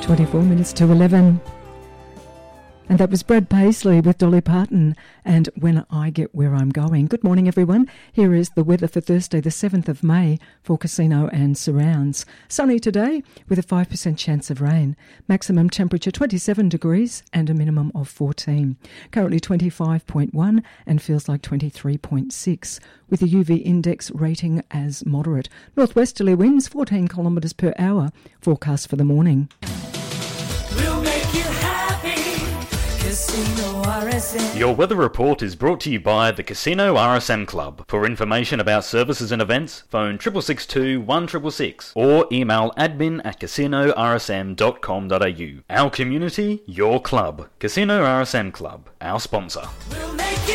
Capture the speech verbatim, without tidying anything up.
twenty-four minutes to eleven. And that was Brad Paisley with Dolly Parton and When I Get Where I'm Going. Good morning, everyone. Here is the weather for Thursday, the seventh of May for Casino and surrounds. Sunny today with a five percent chance of rain. Maximum temperature twenty-seven degrees and a minimum of fourteen. Currently twenty-five point one and feels like twenty-three point six with the U V index rating as moderate. Northwesterly winds fourteen kilometres per hour. Forecast for the morning. We'll make you happy. Casino R S M. Your weather report is brought to you by the Casino R S M Club. For information about services and events, phone six six six two, one six six six or email admin at casino r s m dot com dot a u. Our community, your club. Casino R S M Club, our sponsor. We'll make you